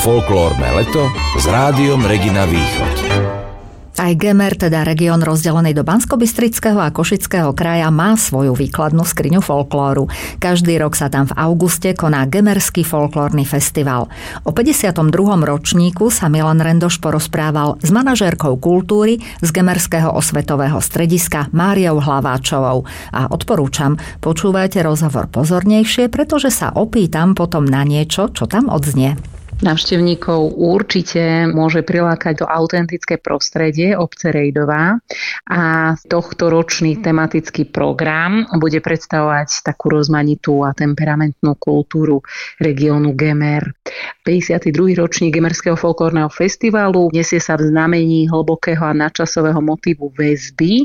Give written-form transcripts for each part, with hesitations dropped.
Folklórne leto s Rádiom Regina Východ. Aj Gemer, teda región rozdelený do Banskobystrického a Košického kraja, má svoju výkladnú skriňu folklóru. Každý rok sa tam v auguste koná Gemerský folklórny festival. O 52. ročníku sa Milan Rendoš porozprával s manažérkou kultúry z Gemerského osvetového strediska Máriou Hlaváčovou. A odporúčam, počúvajte rozhovor pozornejšie, pretože sa opýtam potom na niečo, čo tam odznie. Návštevníkov určite môže prilákať do autentické prostredie obce Rejdová a tohto ročný tematický program bude predstavovať takú rozmanitú a temperamentnú kultúru regiónu Gemer. 52. ročník Gemerského folklórneho festivalu nesie sa v znamení hlbokého a nadčasového motívu väzby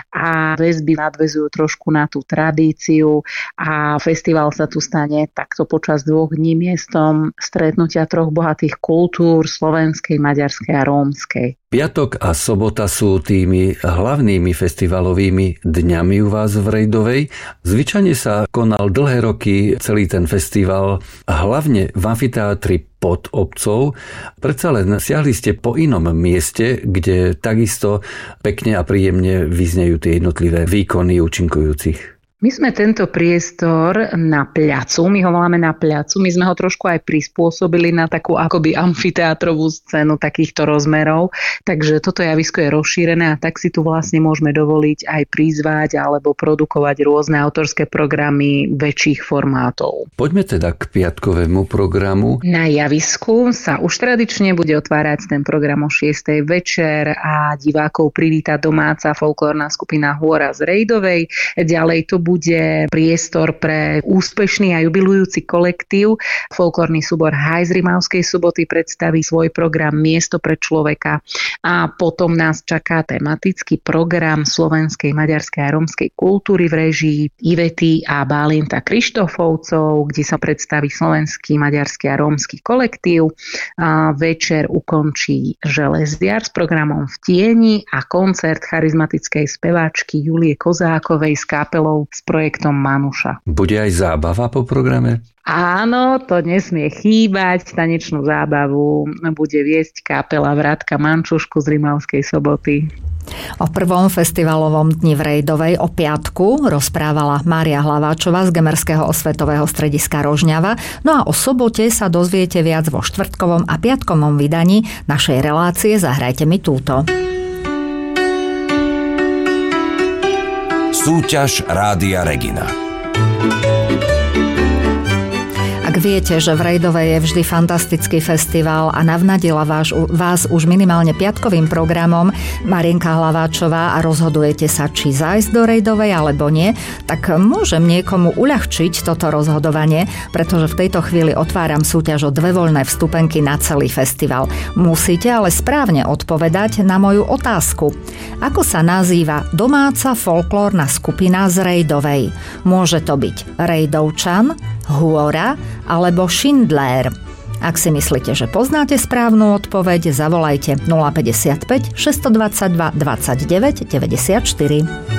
a väzby nadväzujú trošku na tú tradíciu a festival sa tu stane takto počas 2 dní miestom stretnutia 3 bohatých kultúr slovenskej, maďarskej a rómskej. Piatok a sobota sú tými hlavnými festivalovými dňami u vás v Rejdovej. Zvyčajne sa konal dlhé roky celý ten festival, hlavne v amfiteátri pod obcov. Predsa len siahli ste po inom mieste, kde takisto pekne a príjemne vyznejú tie jednotlivé výkony účinkujúcich. My sme tento priestor na pľacu, my ho voláme na pľacu, my sme ho trošku aj prispôsobili na takú akoby amfiteátrovú scénu takýchto rozmerov, takže toto javisko je rozšírené a tak si tu vlastne môžeme dovoliť aj prizvať alebo produkovať rôzne autorské programy väčších formátov. Poďme teda k piatkovému programu. Na javisku sa už tradične bude otvárať ten program o 6. večer a divákov privíta domáca folklórna skupina Hôra z Rejdovej. Ďalej to bude priestor pre úspešný a jubilujúci kolektív. Folklórny súbor Haj z Rimavskej Soboty predstaví svoj program Miesto pre človeka a potom nás čaká tematický program slovenskej, maďarskej a rómskej kultúry v réžii Ivety a Bálinta Krištofovcov, kde sa predstaví slovenský, maďarský a rómsky kolektív. A večer ukončí Železiar s programom V tieni a koncert charizmatickej speváčky Julie Kozákovej s kapelou s projektom Manuša. Bude aj zábava po programe? Áno, to nesmie chýbať. Tanečnú zábavu bude viesť kapela Vrátka Mančušku z Rimavskej Soboty. O prvom festivalovom dni v Rejdovej o piatku rozprávala Mária Hlaváčová z Gemerského osvetového strediska Rožňava. No a o sobote sa dozviete viac vo štvrtkovom a piatkovom vydaní našej relácie Zahrajte mi túto. Súťaž Rádia Regina. Ak viete, že v Rejdovej je vždy fantastický festival a navnadila vás už minimálne piatkovým programom Marienka Hlaváčová a rozhodujete sa, či zájsť do Rejdovej alebo nie, tak môžem niekomu uľahčiť toto rozhodovanie, pretože v tejto chvíli otváram súťaž o 2 voľné vstupenky na celý festival. Musíte ale správne odpovedať na moju otázku. Ako sa nazýva domáca folklórna skupina z Rejdovej? Môže to byť Rejdovčan, Hôra alebo Šindlér. Ak si myslíte, že poznáte správnu odpoveď, zavolajte 055 622 29 94.